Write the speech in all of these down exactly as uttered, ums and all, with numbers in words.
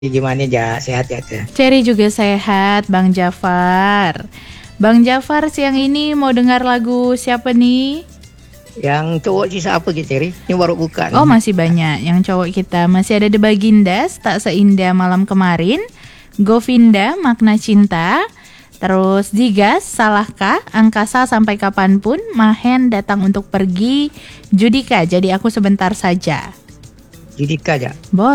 Gimana ja, sehat ya tuh? Cherry juga sehat, Bang Jafar. Bang Jafar siang ini mau dengar lagu siapa nih? Yang cowok sih siapa gitu, Ceri? Ini baru buka nih. Oh masih banyak yang cowok kita. Masih ada The Bagindas, Tak Seindah Malam Kemarin, Govinda, Makna Cinta, terus Zigas, Salahkah, Angkasa Sampai Kapanpun, Mahen Datang Untuk Pergi, Judika Jadi Aku Sebentar Saja. Judika aja.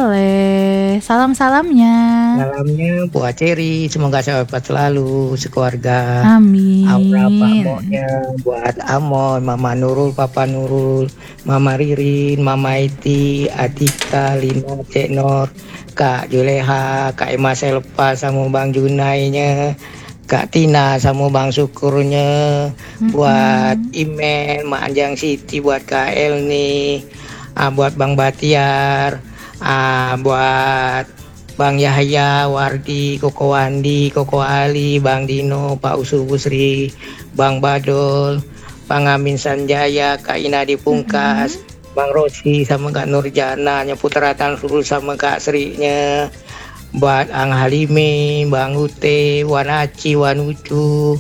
Boleh. Salam-salamnya. Salamnya buat Ceri, semoga sehat selalu sekeluarga. Amin. Aura pamonya buat Amon, Mama Nurul, Papa Nurul, Mama Ririn, Mama Iti, Atika, Lina, Cek Nur, Kak Juleha, Kak Emma Selpa sama Bang Junainya, Kak Tina sama Bang Syukurnya, mm-hmm. buat Imen, Mak Anjang Siti, buat Kak Elni, ah, buat Bang Batiar, ah, buat Bang Yahya, Wardi, Koko Wandi, Koko Ali, Bang Dino, Pak Usu Busri, Bang Badol, Bang Amin Sanjaya, Kak Inadi Pungkas, mm-hmm. Bang Rosi sama Kak Nurjana, Putra Tansul sama Kak Sri-nya, buat Ang Halimi, Bang Ute, Wan Aci, Wan Ucu,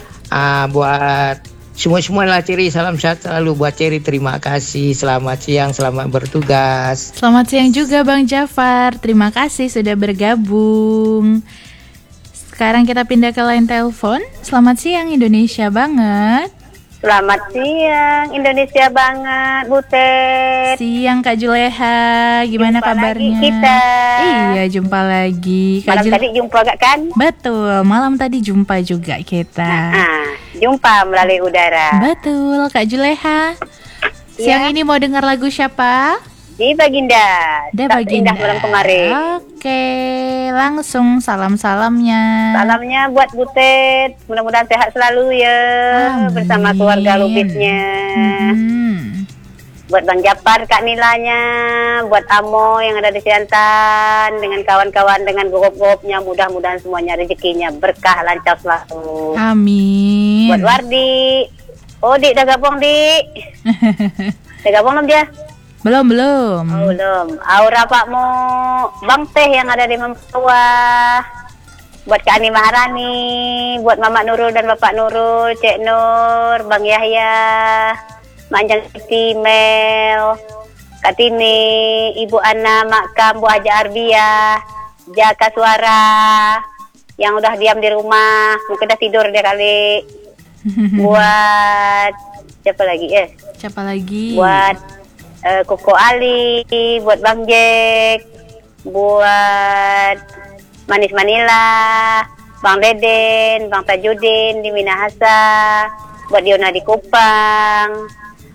ah, buat semua-semua lah Ceri, salam sehat selalu buat Ceri, terima kasih, selamat siang, selamat bertugas. Selamat siang juga Bang Jafar, terima kasih sudah bergabung. Sekarang kita pindah ke line telepon. Selamat siang Indonesia banget. Selamat siang Indonesia banget Butet. Siang Kak Juleha, gimana jumpa kabarnya? Lagi kita. Iya jumpa lagi. Kak malam Jul... tadi jumpa gak kan? Betul, malam tadi jumpa juga kita. Nah, jumpa melalui udara. Betul Kak Juleha. Siang ya. Ini mau dengar lagu siapa? Di Baginda. The Baginda. Malam kemarin. Oke, langsung salam-salamnya. Salamnya buat Butet, mudah-mudahan sehat selalu ya. Amin. Bersama keluarga Lubisnya. Mm-hmm. Buat Bang Japar, Kak Nilanya, buat Amo yang ada di Siantan, dengan kawan-kawan, dengan gop-gopnya, mudah-mudahan semuanya rezekinya berkah, lancar selalu. Amin. Buat Wardi. Oh, Dik, udah gabung, Dik. Udah gabung belum dia? Belum, belum. Oh, belum. Aura Pakmu, Bang Teh yang ada di Mempawah. Buat Kak Ani Maharani, buat Mama Nurul dan Bapak Nurul, Cek Nur, Bang Yahya, Manjang Siti, Mel, Kak Tini, Ibu Ana, Mak Kam, Bu Haja Arbia, Jaka Suara, yang udah diam di rumah, mungkin udah tidur dia kali. Buat siapa lagi? Eh, siapa lagi? Buat Uh, Koko Ali, buat Bang Jack, buat Manis Manila, Bang Deden, Bang Tajudin di Minahasa, buat Diona di Kupang,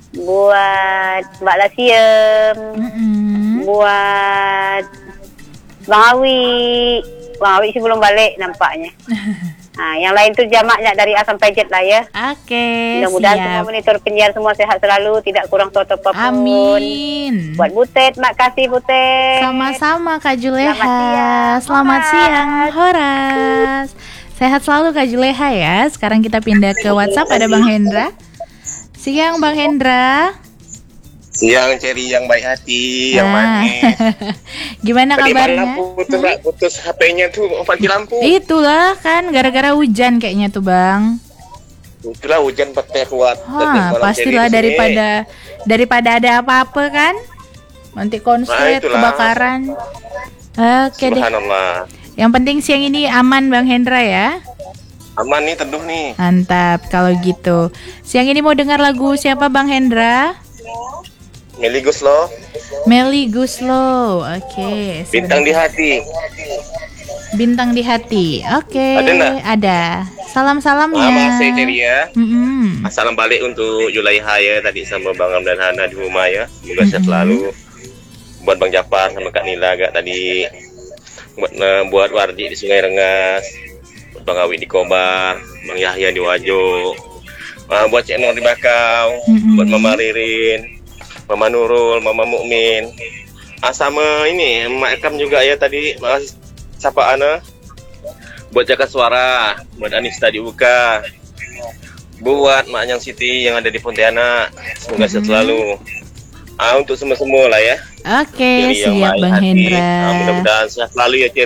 buat Mbak Lasiem, mm-hmm. buat Bang Awi. Bang Awi sih belum balik nampaknya. Nah, yang lain tuh jamaknya dari A sampai Z lah ya. Oke, okay, mudah-mudahan semua monitor penyiar semua sehat selalu, tidak kurang suatu apapun. Amin. Buat Butet, makasih Butet. Sama-sama Kak Juleha. Selamat siang. Selamat siang, Horas. Sehat selalu Kak Juleha ya. Sekarang kita pindah ke WhatsApp, ada Bang Hendra. Siang Bang Hendra. Siang Ceri yang baik hati, yang nah. manis. Gimana tadi kabarnya? Lampu putus, hmm? putus H P-nya tuh, mati lampu. Itulah kan gara-gara hujan kayaknya tuh Bang. Itulah hujan pakai kuat. Wah, pastilah daripada daripada ada apa-apa kan? Nanti konslet, nah, kebakaran. Oke deh. Yang penting siang ini aman Bang Hendra ya. Aman nih, teduh nih. Mantap kalau gitu. Siang ini mau dengar lagu siapa Bang Hendra? Meli Guslo. Meli Guslo, oke. Okay, Bintang di hati. Bintang di hati, oke. Okay, ada enggak? Ada. Salam-salamnya. Mama saya Ceri ya. Mm-hmm. Salam balik untuk Julaiha ya, tadi sama Bang Am dan Hana di rumah ya. Semoga mm-hmm. sehat selalu. Buat Bang Japar sama Kak Nila agak tadi. Buat uh, buat Wardi di Sungai Rengas. Buat Bang Awi di Kobar, Bang Yahya di Wajo. Uh, buat Cek Nur di Bakau, mm-hmm. buat Mama Ririn, Mama Nurul, Mama Mukmin, ah, sama ini Mak Ekam juga ya tadi, makasih siapa Ana, buat Jaka Suara, buat Anista di Uka, buat Mak Anyang Siti yang ada di Pontianak, semoga sehat selalu. Ah, untuk semua-semua lah ya. Oke, Ciri yang siap baik Bang hati. Hendra. Nah, mudah-mudahan sehat selalu ya, Ciri.